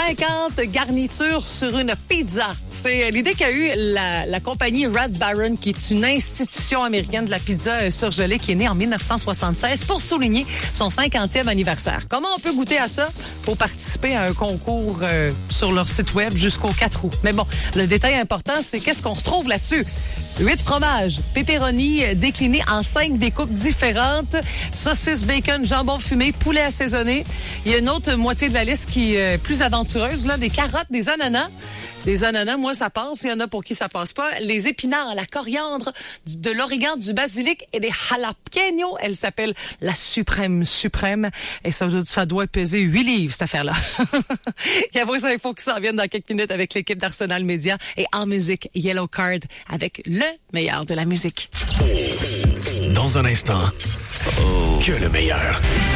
50 garnitures sur une pizza. C'est l'idée qu'a eu la compagnie Red Baron, qui est une institution américaine de la pizza surgelée, qui est née en 1976 pour souligner son 50e anniversaire. Comment on peut goûter à ça? Faut participer à un concours sur leur site web jusqu'au 4 août. Mais bon, le détail important, c'est qu'est-ce qu'on retrouve là-dessus? 8 fromages, pepperoni déclinés en 5 découpes différentes, saucisse, bacon, jambon fumé, poulet assaisonné. Il y a une autre moitié de la liste qui est plus aventureuse, là, des carottes, des ananas. Les ananas, moi, ça passe. Il y en a pour qui ça passe pas. Les épinards, la coriandre, de l'origan, du basilic et des jalapenos. Elle s'appelle la suprême. Et ça doit peser 8 livres, cette affaire-là. Il y a vos infos qui s'en viennent dans quelques minutes avec l'équipe d'Arsenal Média. Et en musique, Yellow Card avec le meilleur de la musique. Dans un instant, que le meilleur.